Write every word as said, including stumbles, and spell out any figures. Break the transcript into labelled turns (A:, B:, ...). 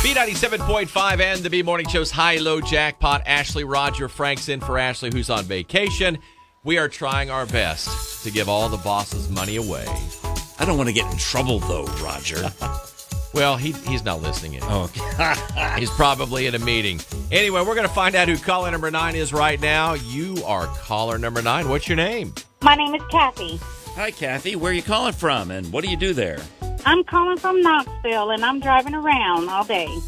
A: B ninety-seven point five and the B Morning Show's high-low jackpot. Ashley, Roger, Frank's in for Ashley, who's on vacation. We are trying our best to give all the bosses money away.
B: I don't want to get in trouble, though, Roger.
A: Well, he he's not listening in.
B: Oh, okay.
A: He's probably in a meeting. Anyway, we're going to find out who caller number nine is right now. You are caller number nine. What's your name?
C: My name is Kathy.
B: Hi, Kathy. Where are you calling from, and what do you do there?
C: I'm calling from Knoxville, and I'm driving around all day.